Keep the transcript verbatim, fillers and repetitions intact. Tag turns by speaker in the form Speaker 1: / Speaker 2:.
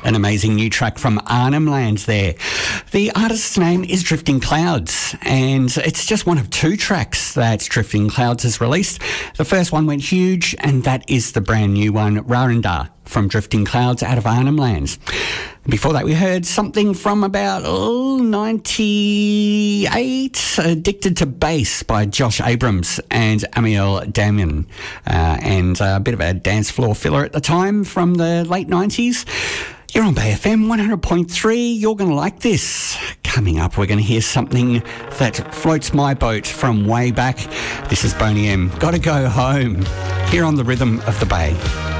Speaker 1: An amazing new track from Arnhem Land there. The artist's name is Drifting Clouds, and it's just one of two tracks that Drifting Clouds has released. The first one went huge, and that is the brand new one, Raranda, from Drifting Clouds out of Arnhem Land. Before that, we heard something from about oh, ninety-eight, Addicted to Bass by Josh Abrams and Amiel Damian, uh, and a bit of a dance floor filler at the time from the late nineties. You're on Bay F M one hundred point three. You're going to like this. Coming up, we're going to hear something that floats my boat from way back. This is Boney M. Gotta Go Home, here on the Rhythm of the Bay.